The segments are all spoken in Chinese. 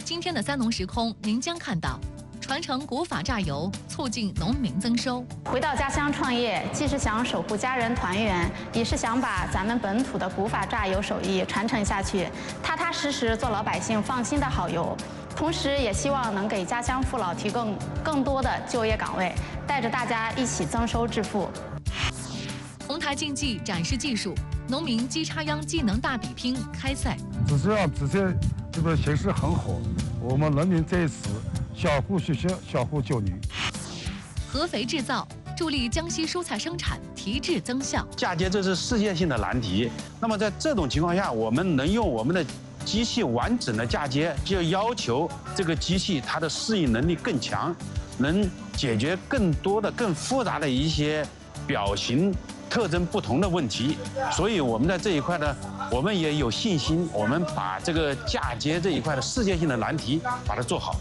今天的三农时空，您将看到传承古法榨油，促进农民增收。 回到家乡创业，既是想守护家人团圆，也是想把咱们本土的古法榨油手艺传承下去，踏踏实实做老百姓放心的好油。同时，也希望能给家乡父老提供更多的就业岗位，带着大家一起增收致富。 红台竞技展示技术，农民鸡插秧技能大比拼开赛。 只是让这些这个形势很好，我们农民在此相互学习，相互交流。 合肥制造助力江西蔬菜生产提质增效。 嫁接这是世界性的难题，那么在这种情况下，我们能用我们的机器完整的嫁接，就要求这个机器它的适应能力更强，能解决更多的、更复杂的一些表型特征不同的问题。所以我们在这一块呢，我们也有信心，我们把这个嫁接这一块的世界性的难题把它做好。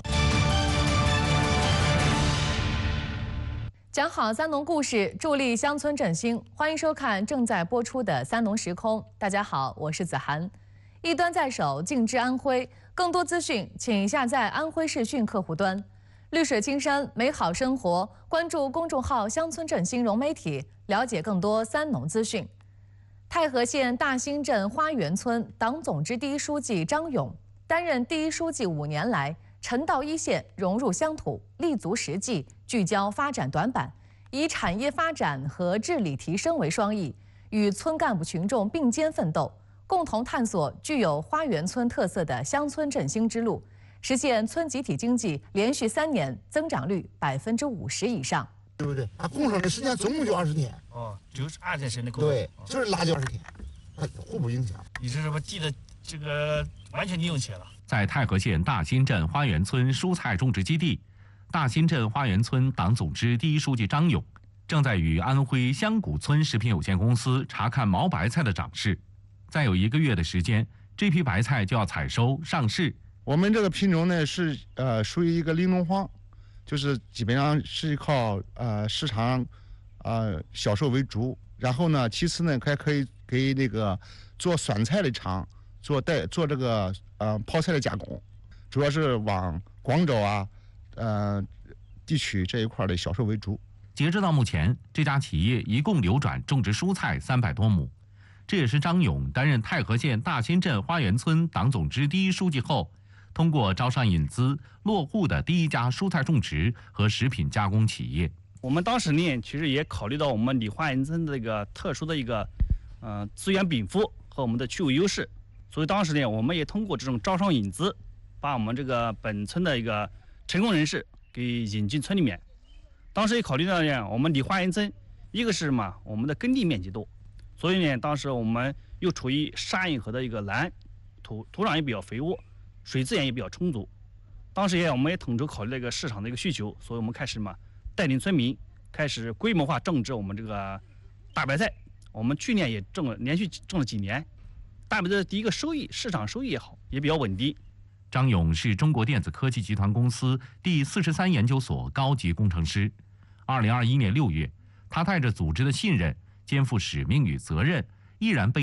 讲好三农故事，助力乡村振兴。欢迎收看正在播出的《三农时空》。大家好，我是子涵。一端在手，尽知安徽。更多资讯，请下载安徽视讯客户端。绿水青山，美好生活。关注公众号“乡村振兴融媒体”，了解更多三农资讯。太和县大兴镇花园村党总支第一书记张勇担任第一书记5年来，沉到一线，融入乡土，立足实际，聚焦发展短板，以产业发展和治理提升为双翼，与村干部群众并肩奋斗，共同探索具有花园村特色的乡村振兴之路，实现村集体经济连续3年增长率50%以上。 对不对？它共生的时间总共就20天。 哦，就是20天时间的共生。 对，就是拉就20天，它互不影响。 你是什么地的这个完全利用起来了？ 在太和县大兴镇花园村蔬菜种植基地，大兴镇花园村党总支第一书记张勇正在与安徽香谷村食品有限公司查看毛白菜的长势。再有1个月的时间，这批白菜就要采收上市。 我们这个品种呢是属于一个玲珑黄，就是基本上是靠市场销售为主。然后呢，其次呢还可以给那个做酸菜的厂做这个泡菜的加工，主要是往广州地区这一块的销售为主。 截止到目前，这家企业一共流转种植蔬菜300多亩。这也是张勇担任太和县大兴镇花园村党总支第一书记后，通过招商引资落户的第一家蔬菜种植和食品加工企业。 我们当时呢，其实也考虑到我们李花园村的一个特殊的一个资源禀赋和我们的区域优势，所以当时呢，我们也通过这种招商引资，把我们这个本村的一个成功人士给引进村里面。当时也考虑到呢，我们李花园村一个是嘛，我们的耕地面积多，所以呢，当时我们又处于沙堰河的一个南，土壤也比较肥沃，水资源也比较充足。当时我们也统筹考虑了一个市场的一个需求，所以我们开始嘛，带领村民开始规模化种植我们这个大白菜。我们去年也连续种了几年，大白菜的第一个收益，市场收益也好，也比较稳定。 张勇是中国电子科技集团公司第43研究所高级工程师。2021年6月，他带着组织的信任，肩负使命与责任，毅然被